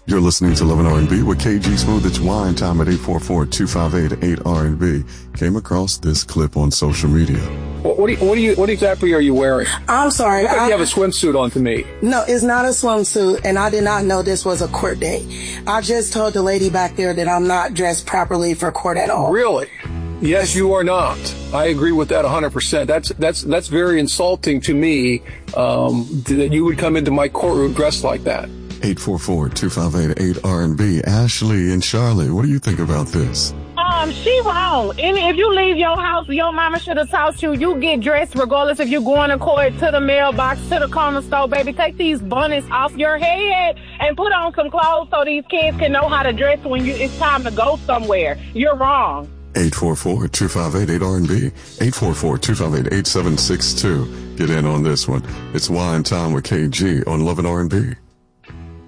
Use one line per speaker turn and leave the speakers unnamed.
You're listening to Love and R&B with KG Smooth. It's wine time at 844-258-8R&B. Came across this clip on social media.
What exactly are you wearing?
I'm sorry.
Look like you have a swimsuit on to me.
No, it's not a swimsuit, and I did not know this was a court date. I just told the lady back there that I'm not dressed properly for court at all.
Really? Yes, you are not. I agree with that 100%. That's very insulting to me that you would come into my courtroom dressed like that.
844-258-8R&B. Ashley and Charlotte, what do you think about this?
She wrong. And if you leave your house, your mama should have taught you. You get dressed regardless if you're going to court, to the mailbox, to the corner store, baby. Take these bunnies off your head and put on some clothes so these kids can know how to dress when it's time to go somewhere. You're wrong.
844-258-8R&B. 844-258-8762. Get in on this one. It's Wine Time with KG on Love and R&B.